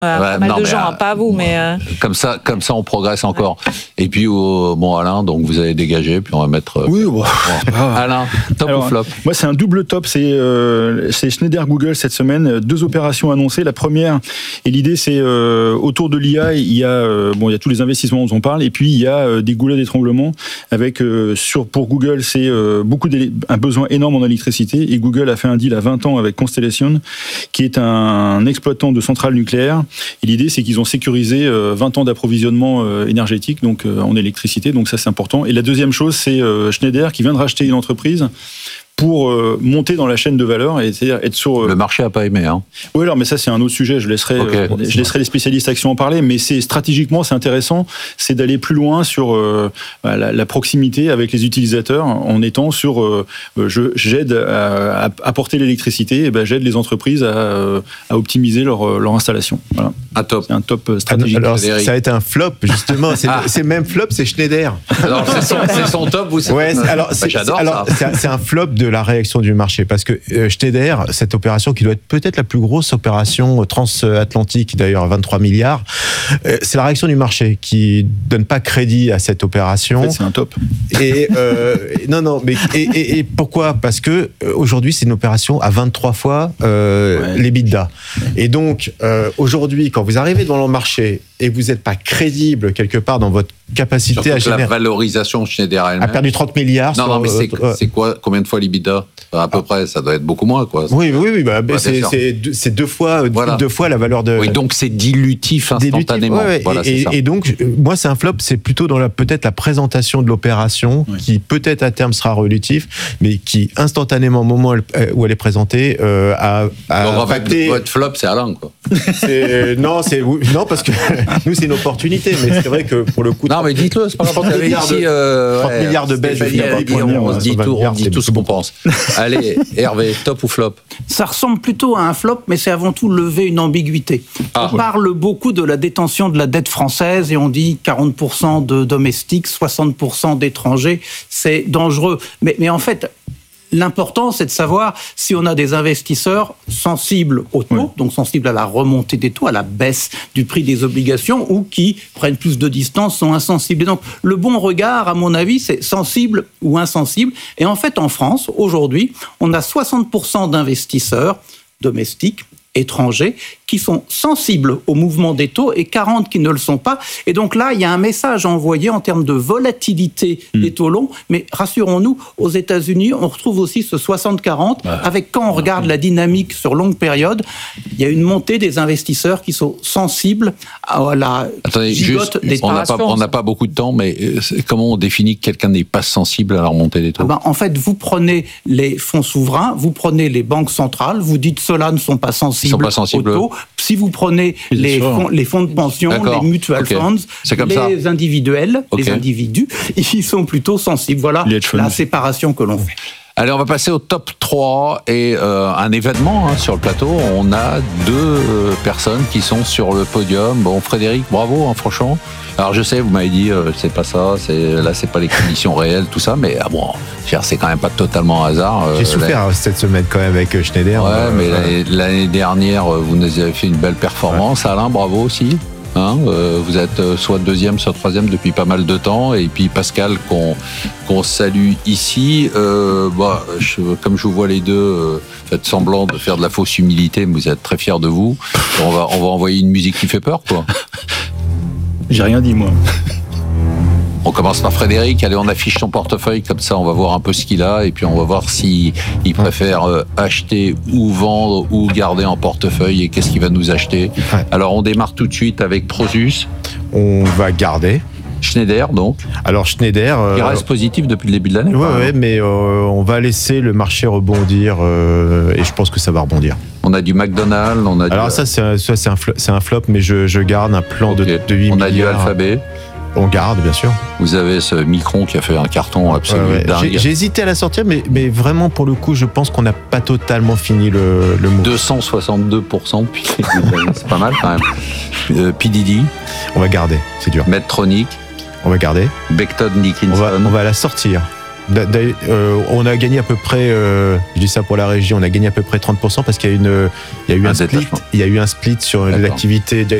Pas mal de gens, pas vous, mais... Comme ça, on progresse encore. Et puis, Alain, donc vous avez dégagé, puis on va mettre... Oui, Alain, top ou flop? Moi, c'est un double top. C'est Schneider Google cette semaine. 2 opérations annoncées. La première, et l'idée, c'est autour de l'IA, il y a tous les investissements dont on parle, et puis il y a des goulets d'étranglement avec, pour Google, c'est un besoin énorme en électricité, et Google a fait un deal à 20 ans avec Constellation, qui est un exploitant de centrales nucléaires. Et l'idée, c'est qu'ils ont sécurisé 20 ans d'approvisionnement énergétique, donc en électricité, donc ça c'est important. Et la deuxième chose, c'est Schneider qui vient de racheter une entreprise pour monter dans la chaîne de valeur, et c'est-à-dire être sur... Le marché n'a pas aimé, hein. Oui, alors, mais ça, c'est un autre sujet. Je laisserai les spécialistes actions en parler, mais stratégiquement, c'est intéressant, c'est d'aller plus loin sur la proximité avec les utilisateurs, en étant sur j'aide à apporter l'électricité, et j'aide les entreprises à optimiser leur installation. Voilà. C'est un top stratégique. Alors, ça a été un flop, justement. C'est même flop, c'est Schneider. Alors, c'est son top ou c'est... Ouais, j'adore ça. C'est un flop de la réaction du marché, parce que Schneider, cette opération qui doit être peut-être la plus grosse opération transatlantique, d'ailleurs à 23 milliards, c'est la réaction du marché qui donne pas crédit à cette opération. En fait, c'est un top. Et pourquoi? Parce que aujourd'hui, c'est une opération à 23 fois l'EBITDA. Et donc aujourd'hui, quand vous arrivez devant le marché et vous n'êtes pas crédible quelque part dans votre capacité surtout à générer... La valorisation Schneider elle-même a perdu 30 milliards. Non, mais c'est quoi? Combien de fois l'EBITDA? À peu près, ça doit être beaucoup moins, quoi. Oui, c'est 2 fois la valeur de... Oui, donc c'est dilutif instantanément. Voilà, et donc, moi, c'est un flop, c'est plutôt dans peut-être la présentation de l'opération, qui peut-être à terme sera relutif, mais qui instantanément, au moment où elle est présentée, a impacté... Votre flop, c'est Alain, quoi. Non, parce que nous, c'est une opportunité, mais c'est vrai que pour le coup... Non, mais dites-le, c'est pas grave. 30 milliards de baisse. On se dit tout ce qu'on pense. Allez, Hervé, top ou flop? Ça ressemble plutôt à un flop, mais c'est avant tout lever une ambiguïté. On parle beaucoup de la détention de la dette française et on dit 40% de domestiques, 60% d'étrangers, c'est dangereux. Mais en fait... L'important, c'est de savoir si on a des investisseurs sensibles aux taux, donc sensibles à la remontée des taux, à la baisse du prix des obligations, ou qui prennent plus de distance, sont insensibles. Et donc, le bon regard, à mon avis, c'est sensible ou insensible. Et en fait, en France, aujourd'hui, on a 60% d'investisseurs domestiques, étrangers, qui sont sensibles au mouvement des taux et 40 qui ne le sont pas. Et donc là, il y a un message envoyé en termes de volatilité des taux longs. Mais rassurons-nous, aux États-Unis, on retrouve aussi ce 60-40, avec quand on regarde la dynamique sur longue période, il y a une montée des investisseurs qui sont sensibles à la gigote des taux. On n'a pas beaucoup de temps, mais comment on définit que quelqu'un n'est pas sensible à la remontée des taux? En fait, vous prenez les fonds souverains, vous prenez les banques centrales, vous dites ceux-là ne sont pas sensibles aux taux. Si vous prenez les fonds de pension, les mutual funds, les individuels, les individus, ils sont plutôt sensibles. Voilà la séparation que l'on fait. Allez, on va passer au top 3 et un événement sur le plateau. On a 2 personnes qui sont sur le podium. Bon, Frédéric, bravo, franchement. Alors je sais, vous m'avez dit, c'est pas ça, c'est pas les conditions réelles, tout ça, mais c'est quand même pas totalement hasard. J'ai souffert cette semaine quand même avec Schneider. Ouais, mais l'année dernière, vous nous avez fait une belle performance. Alain, bravo aussi. Vous êtes soit 2e, soit 3e depuis pas mal de temps, et puis Pascal qu'on salue ici. Comme je vous vois les deux, faites semblant de faire de la fausse humilité, mais vous êtes très fiers de vous. On va envoyer une musique qui fait peur, quoi. J'ai rien dit, moi. On commence par Frédéric. Allez, on affiche son portefeuille, comme ça on va voir un peu ce qu'il a, et puis on va voir s'il préfère acheter ou vendre ou garder en portefeuille, et qu'est-ce qu'il va nous acheter. Alors on démarre tout de suite avec Prosus. On va garder. Schneider, donc. Alors Schneider... il reste positif depuis le début de l'année. Oui, mais on va laisser le marché rebondir, et je pense que ça va rebondir. On a du McDonald's, on a Alors ça c'est un flop, mais je garde un plan de 8 milliards. On a du Alphabet. On garde, bien sûr. Vous avez ce Micron qui a fait un carton absolument dingue. J'ai hésité à la sortir, mais vraiment, pour le coup, je pense qu'on n'a pas totalement fini le move. 262% depuis c'est pas mal quand même. PDD. On va garder, c'est dur. Medtronic. On va garder. Becton Dickinson. On va la sortir. On a gagné à peu près, je dis ça pour la régie, on a gagné à peu près 30% parce qu'il y a eu un split sur l'activité